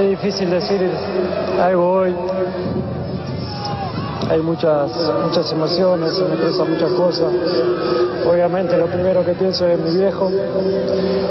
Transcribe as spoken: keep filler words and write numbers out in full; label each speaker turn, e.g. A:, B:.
A: Es difícil decir algo hoy. Hay muchas, muchas emociones, se me cruzan muchas cosas. Obviamente lo primero que pienso es en mi viejo,